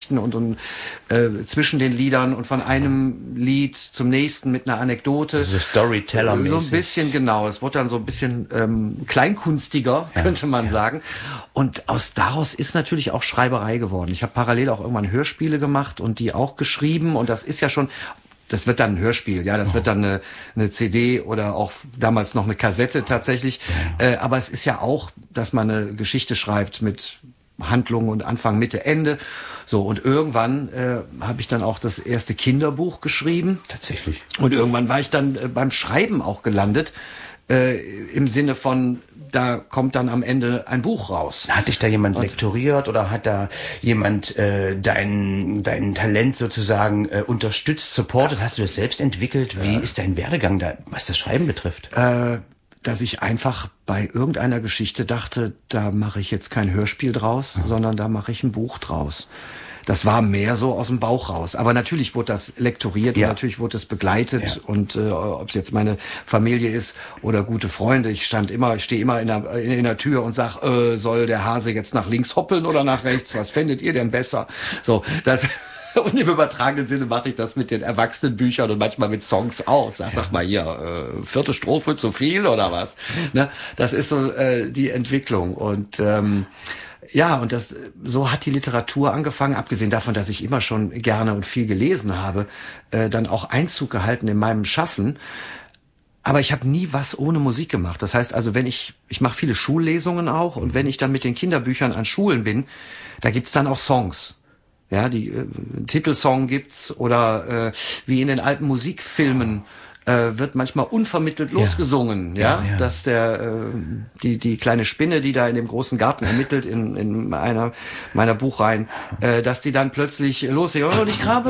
und zwischen den Liedern und von einem Lied zum nächsten mit einer Anekdote. Also Storyteller-mäßig. So ein bisschen, genau. Es wurde dann so ein bisschen kleinkunstiger, könnte man sagen. Und daraus ist natürlich auch Schreiberei geworden. Ich habe parallel auch irgendwann Hörspiele gemacht und die auch geschrieben. Und das ist ja schon... Das wird dann ein Hörspiel, ja, das wird dann eine CD oder auch damals noch eine Kassette tatsächlich. Aber es ist ja auch, dass man eine Geschichte schreibt mit Handlung und Anfang, Mitte, Ende. So, und irgendwann habe ich dann auch das erste Kinderbuch geschrieben. Tatsächlich. Und irgendwann war ich dann beim Schreiben auch gelandet. Im Sinne von, da kommt dann am Ende ein Buch raus. Hat dich da jemand lektoriert oder hat da jemand dein Talent sozusagen unterstützt, supportet? Hast du das selbst entwickelt? Wie ist dein Werdegang da, was das Schreiben betrifft? Dass ich einfach bei irgendeiner Geschichte dachte, da mache ich jetzt kein Hörspiel draus, sondern da mache ich ein Buch draus. Das war mehr so aus dem Bauch raus. Aber natürlich wurde das lektoriert und natürlich wurde es begleitet. Und ob es jetzt meine Familie ist oder gute Freunde, ich stehe immer in der Tür und sag, soll der Hase jetzt nach links hoppeln oder nach rechts? Was fändet ihr denn besser? So, das... Und im übertragenen Sinne mache ich das mit den Erwachsenenbüchern und manchmal mit Songs auch. Sag mal hier, 4. Strophe zu viel oder was? Ne? Das ist so die Entwicklung. Und und so hat die Literatur angefangen, abgesehen davon, dass ich immer schon gerne und viel gelesen habe, dann auch Einzug gehalten in meinem Schaffen. Aber ich habe nie was ohne Musik gemacht. Das heißt also, wenn ich mache viele Schullesungen auch, und wenn ich dann mit den Kinderbüchern an Schulen bin, da gibt's dann auch Songs. Ja, die Titelsong gibt's oder wie in den alten Musikfilmen wird manchmal unvermittelt losgesungen, dass die kleine Spinne, die da in dem großen Garten ermittelt in einer meiner Buchreihen, dass die dann plötzlich losgeht, und ich grabe